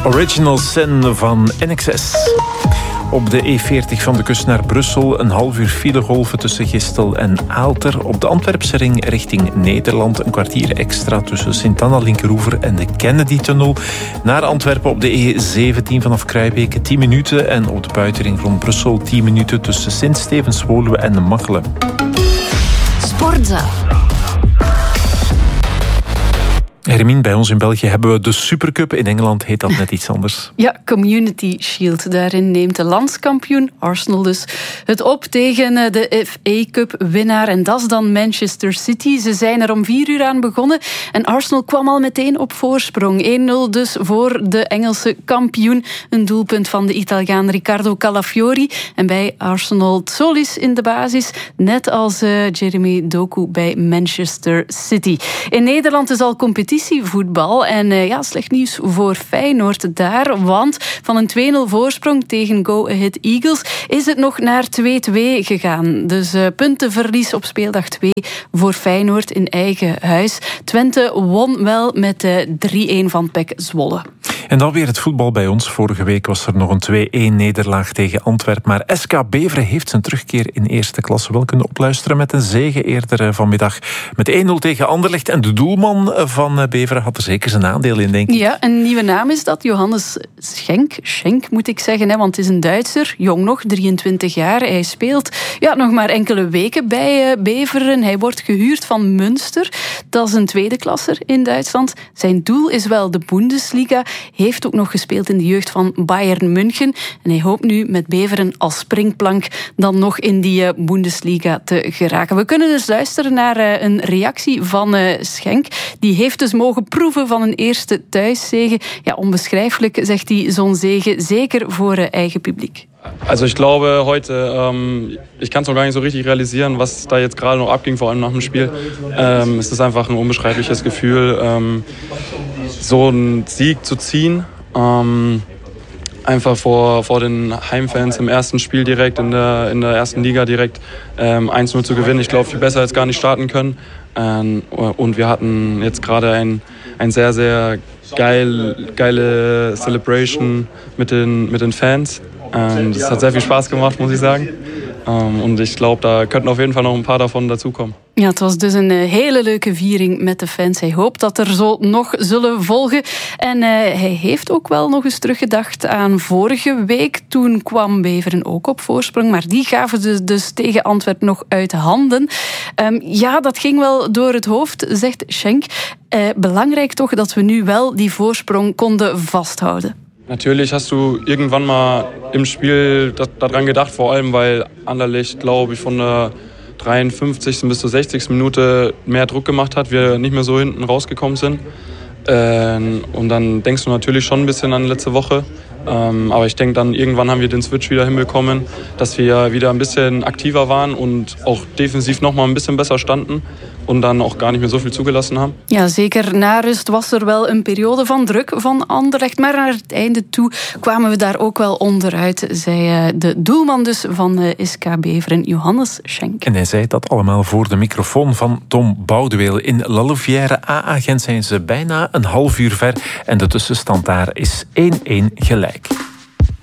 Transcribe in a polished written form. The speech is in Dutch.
Original Sin van NXS. Op de E40 van de kust naar Brussel een half uur filegolven tussen Gistel en Aalter. Op de Antwerpse ring richting Nederland een kwartier extra tussen Sint-Anna-Linkeroever en de Kennedy-tunnel. Naar Antwerpen op de E17 vanaf Kruijbeke 10 minuten. En op de buitenring rond Brussel 10 minuten tussen Sint-Stevens-Woluwe en de Machelen. Sportza. Hermine, bij ons in België hebben we de Supercup. In Engeland heet dat net iets anders. Ja, Community Shield. Daarin neemt de landskampioen, Arsenal dus, het op tegen de FA Cup-winnaar. En dat is dan Manchester City. Ze zijn er om 4 uur aan begonnen. En Arsenal kwam al meteen op voorsprong. 1-0 dus voor de Engelse kampioen. Een doelpunt van de Italiaan Riccardo Calafiori. En bij Arsenal Tsolis in de basis. Net als Jeremy Doku bij Manchester City. In Nederland is al competitievoetbal. En slecht nieuws voor Feyenoord daar. Want van een 2-0 voorsprong tegen Go Ahead Eagles is het nog naar 2-2 gegaan. Dus puntenverlies op speeldag 2 voor Feyenoord in eigen huis. Twente won wel met 3-1 van PEC Zwolle. En dan weer het voetbal bij ons. Vorige week was er nog een 2-1 nederlaag tegen Antwerpen. Maar SK Beveren heeft zijn terugkeer in eerste klasse wel kunnen opluisteren met een zege eerder vanmiddag. Met 1-0 tegen Anderlecht. En de doelman van Beveren had er zeker zijn aandeel in, denk ik. Ja, een nieuwe naam is dat. Johannes Schenk moet ik zeggen. Want het is een Duitser. Jong nog, 23 jaar. Hij speelt nog maar enkele weken bij Beveren. Hij wordt gehuurd van Münster. Dat is een tweede klasser in Duitsland. Zijn doel is wel de Bundesliga. Heeft ook nog gespeeld in de jeugd van Bayern München. En hij hoopt nu met Beveren als springplank dan nog in die Bundesliga te geraken. We kunnen dus luisteren naar een reactie van Schenk. Die heeft dus mogen proeven van een eerste thuiszege. Ja, onbeschrijfelijk, zegt hij, zo'n zege. Zeker voor eigen publiek. Also ich glaube heute, ich kann es noch gar nicht so richtig realisieren, was da jetzt gerade noch abging, vor allem nach dem Spiel. Es ist einfach ein unbeschreibliches Gefühl, so einen Sieg zu ziehen. Einfach vor den Heimfans im ersten Spiel direkt, in der ersten Liga direkt 1-0 zu gewinnen. Ich glaube, viel besser hätte es gar nicht starten können. Und wir hatten jetzt gerade ein sehr, sehr geile Celebration mit den Fans. Das hat sehr viel Spaß gemacht, muss ich sagen. Und ich glaube, da könnten auf jeden Fall noch ein paar davon dazukommen. Ja, het was dus een hele leuke viering met de fans. Hij hoopt dat er zo nog zullen volgen. En hij heeft ook wel nog eens teruggedacht aan vorige week. Toen kwam Beveren ook op voorsprong. Maar die gaven ze dus tegen Antwerpen nog uit handen. Dat ging wel door het hoofd, zegt Schenk. Belangrijk toch dat we nu wel die voorsprong konden vasthouden. Natürlich hast du irgendwann mal im Spiel daran gedacht, vor allem weil Anderlecht, glaube ich, von der 53. bis zur 60. Minute mehr Druck gemacht hat, wir nicht mehr so hinten rausgekommen sind. Und dann denkst du natürlich schon ein bisschen an letzte Woche. Aber ich denke, dann irgendwann haben wir den Switch wieder hinbekommen, dass wir wieder ein bisschen aktiver waren und auch defensiv noch mal ein bisschen besser standen und dann auch gar nicht mehr so viel zugelassen haben. Ja, zeker na rust was er wel een periode van druk van Anderlecht, maar naar het einde toe kwamen we daar ook wel onderuit, zei de doelman dus van SK Beveren, Johannes Schenk. En hij zei dat allemaal voor de microfoon van Tom Boudeweel. In La Louvière A-agent zijn ze bijna een half uur ver en de tussenstand daar is 1-1 gelijk.